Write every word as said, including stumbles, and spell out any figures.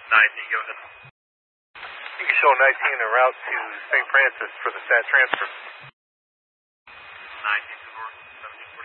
nineteen, go ahead. You can show nineteen en route to Saint Francis for the S A T transfer. nineteen to four, seventeen.